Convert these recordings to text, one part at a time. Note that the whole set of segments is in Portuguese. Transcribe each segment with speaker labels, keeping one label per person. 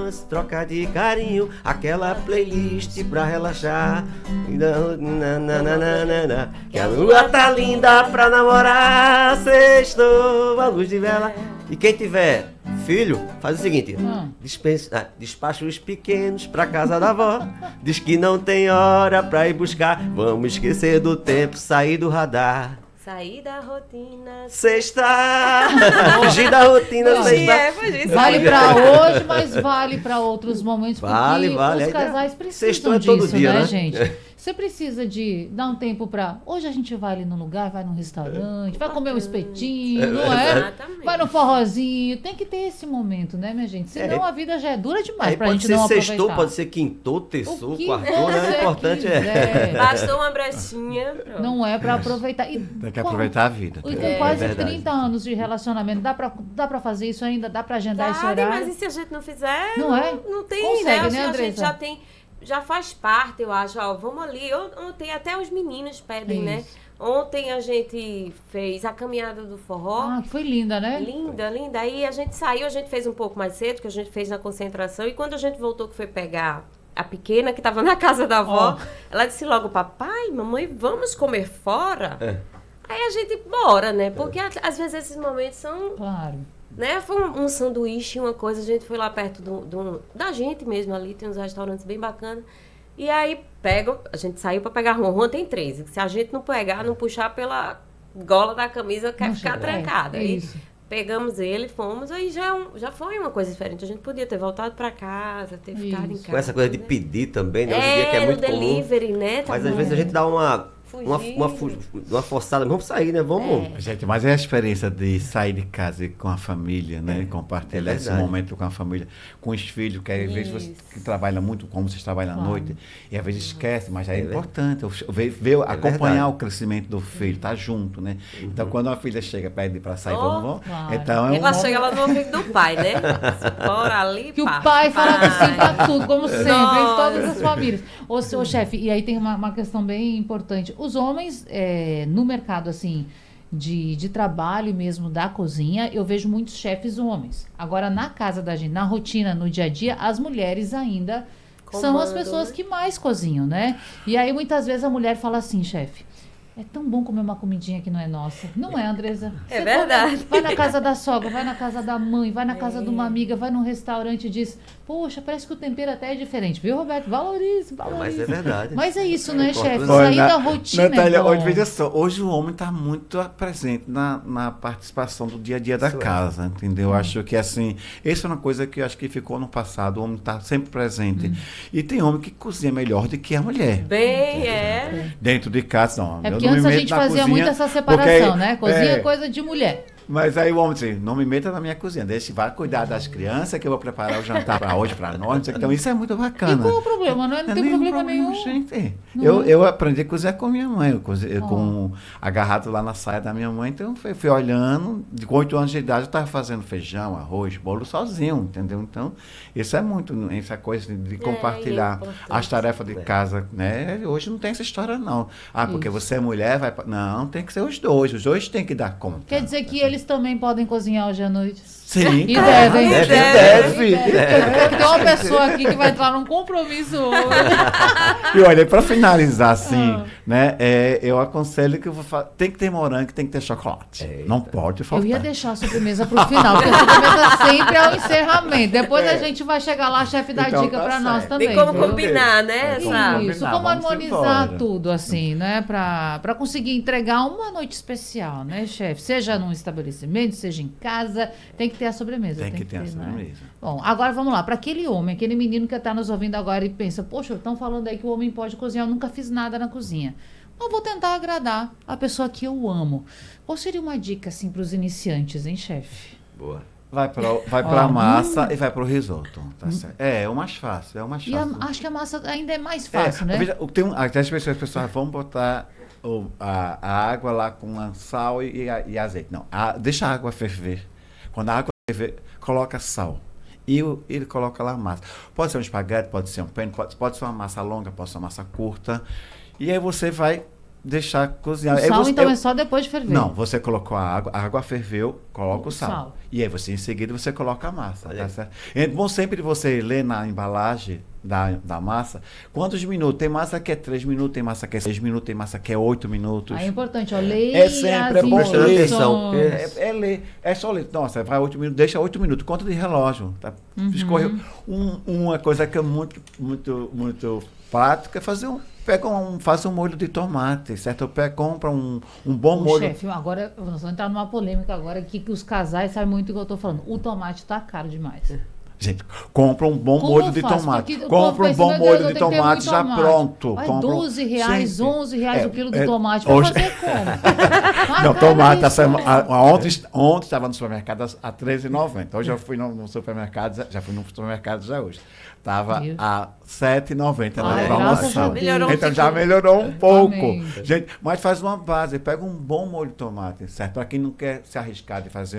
Speaker 1: romance, troca de carinho, aquela playlist pra relaxar. Que a lua tá linda pra namorar, sextou, a luz de vela. E quem tiver filho, faz o seguinte, despacha os pequenos pra casa da avó, diz que não tem hora pra ir buscar, vamos esquecer do tempo, sair do radar.
Speaker 2: Sair da rotina.
Speaker 1: Sexta! Fugir da rotina, sexta.
Speaker 3: Vale pra hoje, mas vale pra outros momentos, porque
Speaker 1: vale.
Speaker 3: os casais precisam
Speaker 1: Sextou é
Speaker 3: disso,
Speaker 1: todo dia,
Speaker 3: né,
Speaker 1: né?
Speaker 3: gente? Você precisa de dar um tempo pra... Hoje a gente vai ali no lugar, vai num restaurante, vai comer um espetinho, não é?
Speaker 2: Exatamente.
Speaker 3: Vai no forrozinho. Tem que ter esse momento, né, minha gente? Senão a vida já é dura demais pra gente não aproveitar.
Speaker 1: Pode ser sextou, pode ser quintou, terçou, quartou, né? O importante
Speaker 2: Bastou uma brechinha. Pronto.
Speaker 3: Não é pra aproveitar. E
Speaker 4: Tem que aproveitar a vida.
Speaker 3: E com quase
Speaker 1: verdade.
Speaker 3: 30 anos de relacionamento, dá pra fazer isso ainda? Dá pra agendar esse
Speaker 2: Sabe,
Speaker 3: horário?
Speaker 2: mas e se a gente não fizer?
Speaker 3: Não é?
Speaker 2: Não tem,
Speaker 3: Consegue,
Speaker 2: né?
Speaker 3: né,
Speaker 2: A gente
Speaker 3: Andressa?
Speaker 2: já faz parte, eu acho. Ó, vamos ali. Ontem até os meninos pedem, né? Ontem a gente fez a caminhada do forró.
Speaker 3: Ah, que foi linda, né?
Speaker 2: Linda, linda. Aí a gente saiu, a gente fez um pouco mais cedo, que a gente fez na concentração. E quando a gente voltou, que foi pegar a pequena, que estava na casa da avó, ela disse logo, papai, mamãe, vamos comer fora? Aí a gente, bora, né? Porque às vezes esses momentos são...
Speaker 3: Claro.
Speaker 2: Né? Foi um sanduíche, uma coisa, a gente foi lá perto da gente mesmo ali, tem uns restaurantes bem bacanas. E aí a gente saiu para pegar Ron tem 13. Se a gente não pegar, não puxar pela gola da camisa, quer ficar trancada. Aí pegamos ele, fomos, aí já foi uma coisa diferente. A gente podia ter voltado para casa, ter ficado em casa.
Speaker 1: Com essa coisa de pedir também, né? Hoje em dia que é muito
Speaker 2: delivery,
Speaker 1: comum.
Speaker 2: né?
Speaker 1: Mas às vezes a gente dá uma forçada, vamos sair, né? Vamos.
Speaker 4: Gente, mas é a experiência de sair de casa com a família, né? Compartilhar esse momento com a família, com os filhos, que às vezes você que trabalha muito, como vocês trabalham à noite, e às vezes esquece, mas é importante acompanhar o crescimento do filho, tá junto, né? Então, quando a filha chega, pede para sair, vamos. Então,
Speaker 2: ela chega lá no ouvido do pai, né? Bora ali,
Speaker 3: que o pai fala que sim pra tudo, como sempre, em todas as famílias. Ô, chefe, e aí tem uma questão bem importante. Os homens, no mercado, assim, de trabalho mesmo da cozinha, eu vejo muitos chefes homens. Agora, na casa da gente, na rotina, no dia a dia, as mulheres ainda são as pessoas que mais cozinham, né? E aí, muitas vezes, a mulher fala assim, chefe, é tão bom comer uma comidinha que não é nossa. Não é, Andressa?
Speaker 2: É verdade.
Speaker 3: Vai na casa da sogra, vai na casa da mãe, vai na casa de uma amiga, vai num restaurante e diz, poxa, parece que o tempero até é diferente. Viu, Roberto? Valorize.
Speaker 1: Mas é verdade.
Speaker 3: Mas é isso, né, chefe? Sair da rotina.
Speaker 4: Natália, hoje o homem está muito presente na participação do dia a dia da casa, entendeu? Acho que, assim, essa é uma coisa que eu acho que ficou no passado. O homem está sempre presente. E tem homem que cozinha melhor do que a mulher. Dentro de casa, não.
Speaker 3: É porque antes a gente fazia muito essa separação, né? Cozinha é coisa de mulher.
Speaker 4: Mas aí o homem diz, não me meta na minha cozinha, deixa, vai cuidar das crianças que eu vou preparar o jantar para hoje, para nós. Então isso é muito bacana.
Speaker 3: E qual é o problema? Não tem problema nenhum.
Speaker 4: Gente. Eu aprendi a cozinhar com minha mãe, com agarrado lá na saia da minha mãe, então fui olhando, com 8 anos de idade eu estava fazendo feijão, arroz, bolo sozinho, entendeu? Então isso é muito, essa coisa de compartilhar as tarefas de casa, né? Hoje não tem essa história não. Porque você é mulher, não, tem que ser os dois têm que dar conta.
Speaker 3: Quer dizer que eles também podem cozinhar hoje à noite?
Speaker 4: Sim,
Speaker 3: e devem.
Speaker 4: Deve.
Speaker 3: Tem uma pessoa aqui que vai entrar num compromisso hoje.
Speaker 4: E olha, para finalizar assim, né, eu aconselho que tem que ter morango, tem que ter chocolate. Não pode faltar.
Speaker 3: Eu ia deixar a sobremesa para o final, porque a sobremesa sempre é o encerramento. Depois a gente vai chegar lá, chefe, dar dica para nós também.
Speaker 2: Tem como combinar, né?
Speaker 3: Isso, como harmonizar tudo, assim, né? Para conseguir entregar uma noite especial, né, chefe? Seja num estabelecimento, seja em casa, tem que ter a sobremesa.
Speaker 4: Tem que ter a sobremesa.
Speaker 3: Né? Bom, agora vamos lá. Para aquele homem, aquele menino que está nos ouvindo agora e pensa, poxa, estão falando aí que o homem pode cozinhar, eu nunca fiz nada na cozinha. Eu vou tentar agradar a pessoa que eu amo. Qual seria uma dica, assim, para os iniciantes, hein, chefe?
Speaker 1: Boa.
Speaker 4: Vai para a massa e vai para o risoto. Tá certo? É o mais fácil.
Speaker 3: Acho que a massa ainda é mais fácil, né?
Speaker 4: Veja, até as pessoas vão botar a água lá com sal e azeite. Não, deixa a água ferver. Quando a água ferver, coloca sal. E ele coloca lá a massa. Pode ser um espaguete, pode ser um penne, pode ser uma massa longa, pode ser uma massa curta. E aí você vai deixar cozinhar.
Speaker 3: O
Speaker 4: Aí
Speaker 3: sal,
Speaker 4: você-
Speaker 3: então, é só depois de ferver.
Speaker 4: Não, você colocou a água ferveu, coloca o
Speaker 3: O
Speaker 4: sal.
Speaker 3: sal.
Speaker 4: E aí você, em seguida, você coloca a massa.
Speaker 1: Olha
Speaker 4: Tá
Speaker 1: aí.
Speaker 4: certo? É bom sempre você ler na embalagem da massa quantos minutos. Tem massa que é 3 minutos, tem massa que é 6 minutos, tem massa que é 8 minutos.
Speaker 3: Aí é importante, ó, leia
Speaker 4: É sempre, é bom
Speaker 1: prestando
Speaker 4: ler.
Speaker 1: atenção,
Speaker 3: instruções.
Speaker 4: É ler. É só ler. Nossa, vai 8 minutos, deixa 8 minutos. Conta de relógio. Tá? Escorreu. Uma coisa que é muito prática é faz um molho de tomate, certo? Compra um bom
Speaker 3: Ô,
Speaker 4: molho.
Speaker 3: chefe, agora nós vamos entrar numa polêmica agora que os casais sabem muito o que eu tô falando. O tomate tá caro demais.
Speaker 4: Gente, compra um bom
Speaker 3: Como
Speaker 4: molho
Speaker 3: eu
Speaker 4: de
Speaker 3: faço?
Speaker 4: tomate.
Speaker 3: Porque o
Speaker 4: Compra
Speaker 3: povo
Speaker 4: um
Speaker 3: pensa,
Speaker 4: bom
Speaker 3: meu Deus,
Speaker 4: molho
Speaker 3: eu
Speaker 4: de
Speaker 3: tenho que ter
Speaker 4: tomate
Speaker 3: muito
Speaker 4: já
Speaker 3: tomate.
Speaker 4: pronto.
Speaker 3: Vai
Speaker 4: Compra
Speaker 3: R$12,
Speaker 4: sempre.
Speaker 3: R$11 o quilo do tomate.
Speaker 4: Hoje-
Speaker 3: Pra fazer como?
Speaker 4: Não, tomate,
Speaker 3: caríssimo.
Speaker 4: ontem estava no supermercado a R$13,90. Hoje eu fui no supermercado, já fui no supermercado já hoje. Estava
Speaker 3: Meu.
Speaker 4: a R$7,90 na
Speaker 3: Ai,
Speaker 4: promoção.
Speaker 3: graças a Deus.
Speaker 2: Melhorou um
Speaker 4: Então já
Speaker 2: pouquinho.
Speaker 4: melhorou um pouco.
Speaker 3: Amém.
Speaker 4: Gente, mas faz uma base, pega um bom molho de tomate, certo? Para quem não quer se arriscar de fazer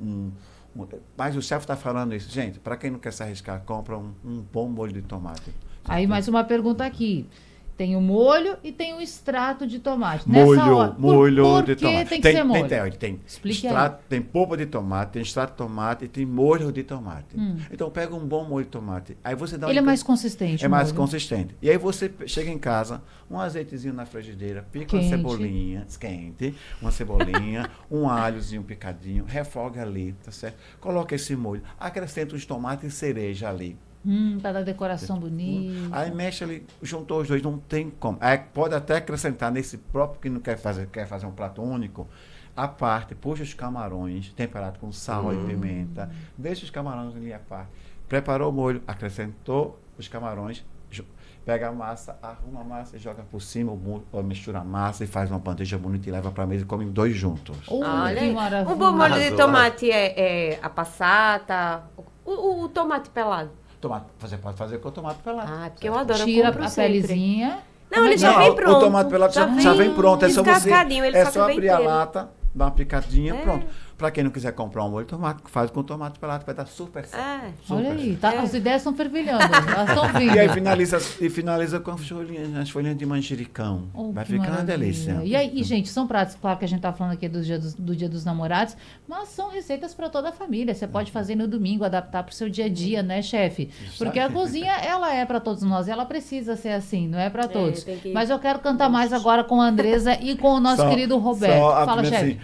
Speaker 4: mas o chefe está falando isso. Gente, para quem não quer se arriscar, compra um bom molho de tomate.
Speaker 3: Aí mais uma pergunta aqui. Tem o molho e tem o extrato de tomate.
Speaker 4: Molho
Speaker 3: por
Speaker 4: de
Speaker 3: que
Speaker 4: tomate.
Speaker 3: tem que ser molho?
Speaker 4: Tem
Speaker 3: Explique
Speaker 4: extrato, tem polpa de tomate, tem extrato de tomate e tem molho de tomate. Então pega um bom molho de tomate. Aí você dá
Speaker 3: Ele é mais consistente.
Speaker 4: É
Speaker 3: o
Speaker 4: mais
Speaker 3: molho.
Speaker 4: consistente. E aí você chega em casa, um azeitezinho na frigideira, pica
Speaker 3: Quente.
Speaker 4: uma cebolinha quente, uma cebolinha, um alhozinho picadinho, refoga ali, tá certo? Coloca esse molho, acrescenta os tomates cereja ali.
Speaker 3: Pra dar decoração bonita.
Speaker 4: Aí mexe ali, juntou os dois, não tem como. Aí pode até acrescentar nesse próprio que não quer fazer um prato único, a parte, puxa os camarões, temperado com sal e pimenta, deixa os camarões ali à parte. Preparou o molho, acrescentou os camarões, pega a massa, arruma a massa e joga por cima, ou mistura a massa e faz uma bandeja bonita e leva para a mesa e come dois juntos.
Speaker 2: Olha
Speaker 3: Que
Speaker 2: aí.
Speaker 3: maravilha.
Speaker 2: Um bom molho de
Speaker 1: Arrasou,
Speaker 2: tomate é a passata, o tomate pelado.
Speaker 4: Pode fazer com o tomate pelado.
Speaker 2: Ah, porque eu adoro, eu
Speaker 3: Tira
Speaker 2: compro
Speaker 3: a
Speaker 2: sempre.
Speaker 3: pelezinha.
Speaker 2: Não, ele já vem pronto.
Speaker 4: O tomate pelado já vem pronto. É só você.
Speaker 2: descascadinho, ele
Speaker 4: É
Speaker 2: só
Speaker 4: só
Speaker 2: que vem
Speaker 4: abrir a
Speaker 2: inteiro.
Speaker 4: lata, dar uma picadinha,
Speaker 2: É.
Speaker 4: pronto. Para quem não quiser comprar um molho de tomate, faz com tomate pelado, vai dar super certo.
Speaker 2: É.
Speaker 4: Super
Speaker 3: Olha aí,
Speaker 4: certo.
Speaker 3: tá? As ideias estão fervilhando. Elas estão vindo.
Speaker 4: E aí finaliza com as folhinhas de manjericão.
Speaker 3: Oh,
Speaker 4: Vai
Speaker 3: que
Speaker 4: ficar uma
Speaker 3: maravilha.
Speaker 4: delícia.
Speaker 3: E aí, gente, são pratos, claro que a gente tá falando aqui do Dia dos Namorados, mas são receitas para toda a família. Você pode fazer no domingo, adaptar para o seu dia a dia, né, chefe? Porque a cozinha, ela é para todos nós, ela precisa ser assim, não é para todos.
Speaker 2: tem que-
Speaker 3: Mas eu quero cantar mais agora com a Andresa e com o nosso querido Roberto. Fala, chefe.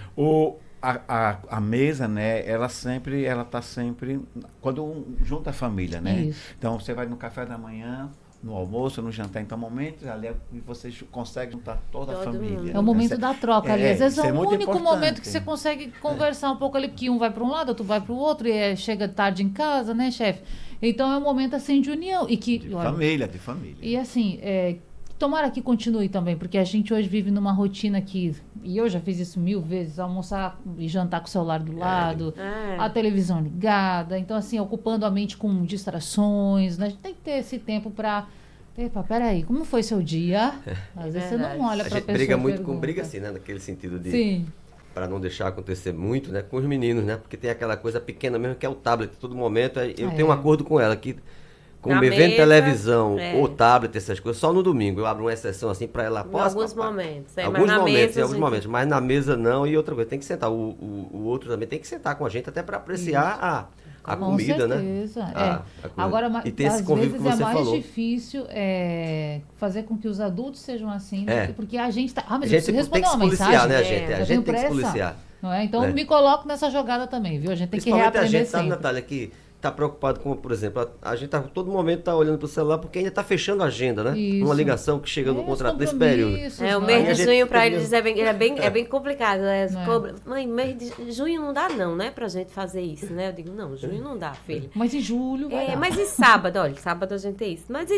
Speaker 4: A mesa, né, ela tá sempre, quando junta a família, né?
Speaker 3: Isso.
Speaker 4: Então, você vai no café da manhã, no almoço, no jantar, então, momentos ali você consegue juntar toda a
Speaker 2: Todo
Speaker 4: família.
Speaker 2: mundo.
Speaker 3: É o momento da troca ali. Às vezes
Speaker 4: isso
Speaker 3: é o
Speaker 4: muito
Speaker 3: único
Speaker 4: importante.
Speaker 3: momento que você consegue conversar um pouco ali, porque um vai para um lado, outro vai para o outro, e chega tarde em casa, né, chefe? Então é um momento assim de união. E que,
Speaker 4: De
Speaker 3: olha,
Speaker 4: família.
Speaker 3: e assim, tomara que continue também, porque a gente hoje vive numa rotina que, e eu já fiz isso 1000 vezes, almoçar e jantar com o celular do lado,
Speaker 2: É.
Speaker 3: a televisão ligada, então assim, ocupando a mente com distrações, né? A gente tem que ter esse tempo para... Epa, peraí, como foi seu dia? Às vezes você
Speaker 2: Verdade.
Speaker 3: não olha
Speaker 1: A
Speaker 3: para a
Speaker 1: gente
Speaker 3: pessoa
Speaker 1: briga
Speaker 3: e
Speaker 1: muito
Speaker 3: pergunta.
Speaker 1: com briga assim, né? Naquele sentido de...
Speaker 3: Sim.
Speaker 1: Para não deixar acontecer muito, né? Com os meninos, né? Porque tem aquela coisa pequena mesmo que é o tablet. Todo momento eu tenho um acordo com ela que como
Speaker 2: Na
Speaker 1: vendo
Speaker 2: mesa,
Speaker 1: televisão
Speaker 2: é.
Speaker 1: ou tablet, essas coisas, só no domingo. Eu abro uma exceção assim para ela.
Speaker 2: Em
Speaker 1: Posso,
Speaker 2: alguns
Speaker 1: papai?
Speaker 2: momentos.
Speaker 1: Em
Speaker 2: Mas
Speaker 1: alguns
Speaker 2: na
Speaker 1: momentos,
Speaker 2: mesa,
Speaker 1: em alguns
Speaker 2: gente,
Speaker 1: momentos. Mas na mesa não. E outra coisa, tem que sentar. O outro também tem que sentar com a gente até para apreciar a
Speaker 3: Com
Speaker 1: comida, né?
Speaker 3: certeza,
Speaker 1: A coisa.
Speaker 3: Agora,
Speaker 1: E tem esse
Speaker 3: às
Speaker 1: convívio
Speaker 3: vezes
Speaker 1: que você
Speaker 3: é mais
Speaker 1: falou.
Speaker 3: difícil fazer com que os adultos sejam assim, né?
Speaker 1: É.
Speaker 3: Porque a gente tá... Ah,
Speaker 1: A
Speaker 3: mas eu
Speaker 1: gente
Speaker 3: preciso
Speaker 1: tem
Speaker 3: responder
Speaker 1: que se
Speaker 3: uma
Speaker 1: policiar,
Speaker 3: mensagem.
Speaker 1: né, gente?
Speaker 3: eu
Speaker 1: A
Speaker 3: tenho
Speaker 1: gente tem que se
Speaker 3: pressa,
Speaker 1: policiar.
Speaker 3: não é? Então,
Speaker 1: É.
Speaker 3: me coloco nessa jogada também, viu? A gente tem que
Speaker 1: Principalmente a
Speaker 3: reaprender
Speaker 1: gente, sabe,
Speaker 3: sempre.
Speaker 1: Natália, que está preocupado com, por exemplo, a gente tá todo momento tá olhando para o celular porque ainda está fechando a agenda, né?
Speaker 3: Isso.
Speaker 1: Uma ligação que chega no
Speaker 3: Os
Speaker 1: contrato nesse período.
Speaker 3: compromissos,
Speaker 2: É, o
Speaker 3: não
Speaker 2: mês
Speaker 1: Aí a
Speaker 2: de
Speaker 1: gente
Speaker 2: junho para
Speaker 1: fica
Speaker 2: eles é bem complicado.
Speaker 3: Não é?
Speaker 2: Cobra. Mãe, mês de junho não dá não, né? Pra gente fazer isso, né? Eu digo, não, junho não dá, filho.
Speaker 3: Mas em julho vai dar.
Speaker 2: Mas e sábado? Olha, sábado a gente tem isso. Mas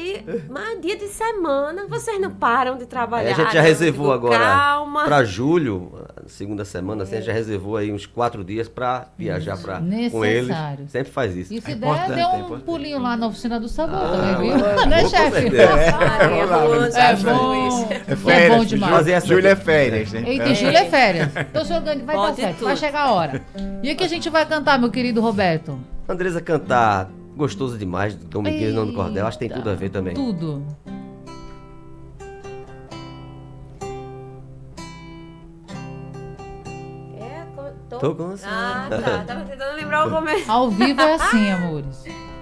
Speaker 2: dia de semana, vocês não param de trabalhar.
Speaker 1: Aí a gente já
Speaker 2: não.
Speaker 1: reservou
Speaker 2: Eu digo,
Speaker 1: agora
Speaker 2: calma.
Speaker 1: para julho, segunda semana, assim, a gente já reservou aí uns 4 dias para viajar com eles.
Speaker 3: Necessário.
Speaker 1: Sempre faz isso.
Speaker 3: E se
Speaker 4: É
Speaker 3: der,
Speaker 4: importante,
Speaker 3: dê
Speaker 4: é
Speaker 3: um
Speaker 4: importante.
Speaker 3: pulinho lá na oficina do sabor
Speaker 1: Ah,
Speaker 3: também, viu?
Speaker 1: vou
Speaker 3: Né,
Speaker 1: com
Speaker 3: chefe?
Speaker 1: certeza.
Speaker 2: Maria,
Speaker 4: Vamos lá,
Speaker 3: É
Speaker 2: vamos
Speaker 3: bom.
Speaker 4: É
Speaker 3: É
Speaker 4: férias,
Speaker 3: bom demais.
Speaker 1: Fazer essa
Speaker 4: Júlia é
Speaker 1: aqui.
Speaker 4: férias, né?
Speaker 3: Eita, em julho é férias. Então se organiza, vai dar
Speaker 2: Pode
Speaker 3: certo,
Speaker 2: tudo.
Speaker 3: vai chegar a hora. E aqui a gente vai cantar, meu querido Roberto?
Speaker 1: Andresa cantar Gostoso Demais, do Tom Miguel e Nando Cordel, acho que tem tudo a ver também.
Speaker 3: Tudo.
Speaker 2: cantou?
Speaker 1: Tô com sono.
Speaker 2: Ah, tá. Tava tentando lembrar o começo.
Speaker 3: Ao vivo é assim, amores.